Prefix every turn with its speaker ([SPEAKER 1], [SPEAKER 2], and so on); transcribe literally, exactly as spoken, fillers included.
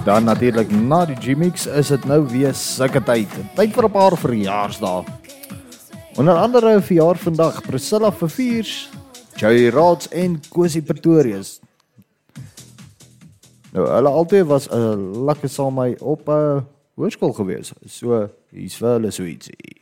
[SPEAKER 1] Dan natuurlik na die G-Mix is dit nou weer sulke tyd. Tyd vir 'n paar verjaarsdae. Onder andere verjaar vandag Priscilla Verviers, Joey Raats en Cosie Pretorius. Nou, hulle altyd was 'n uh, lekker saam my op 'n uh, hoërskool gewees. So, hier's vir hulle so ietsie.